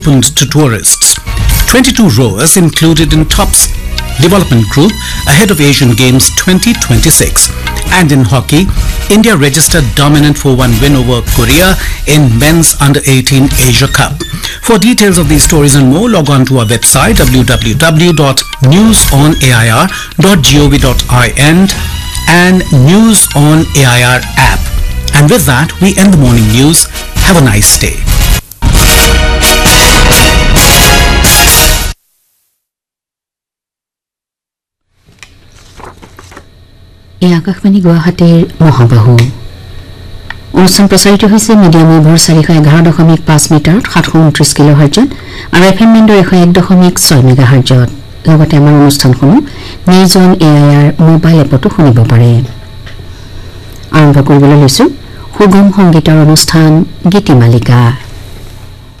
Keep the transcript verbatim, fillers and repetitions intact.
opened to tourists. twenty-two rowers included in TOPS development group ahead of Asian Games twenty twenty-six. And in hockey, India registered dominant four one win over Korea in men's under eighteen Asia Cup. For details of these stories and more, log on to our website w w w dot news on air dot gov dot in and News on A I R app. And with that, we end the morning news. Have a nice day. Akashbani Guwahati Mohabahu. অনুষ্ঠান প্ৰচাৰিত হৈছে medium ৱেভৰ চাৰিশ এঘাৰ দশমিক পাঁচ মিটাৰত সাতশ ঊনত্ৰিশ কিলোহাৰ্টজত আৰু এফএম বেণ্ডৰ এশ এক দশমিক ছয় মেগাহাৰ্টজত। লগতে আমাৰ অনুষ্ঠানসমূহ নিউজ অন এআইআৰ মোবাইল এপতো শুনিব পাৰে। আৰম্ভ কৰিবলৈ লৈছো সুগম সংগীতৰ অনুষ্ঠান গীতিমালিকা।